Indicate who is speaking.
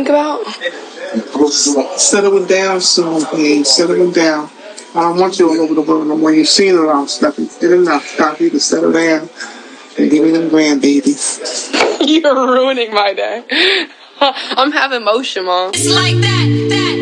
Speaker 1: think about?
Speaker 2: Settle it down soon, please. Settle it down. I don't want you all over the world no more. You've seen it all, stuff. You did enough. Stop you to settle down and give me them grandbabies.
Speaker 1: You're ruining my day. I'm having motion, Mom.
Speaker 3: It's like that.